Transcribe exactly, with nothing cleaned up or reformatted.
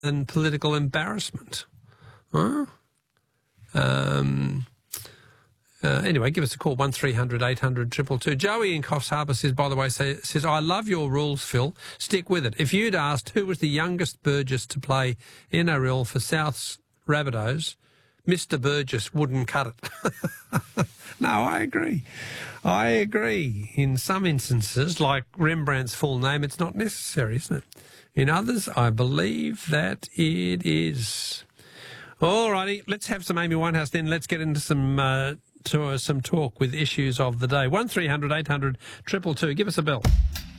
than political embarrassment. Huh? Um, uh, anyway, give us a call, one three hundred eight hundred two two two. Joey in Coffs Harbour says, by the way, say, says, I love your rules, Phil. Stick with it. If you'd asked who was the youngest Burgess to play N R L for South's Rabbitohs, Mister Burgess wouldn't cut it. No, I agree. I agree. In some instances, like Rembrandt's full name, it's not necessary, isn't it? In others, I believe that it is. All righty, let's have some Amy Winehouse then. Let's get into some uh, to, uh, some talk with issues of the day. one three hundred eight hundred two two two. Give us a bell.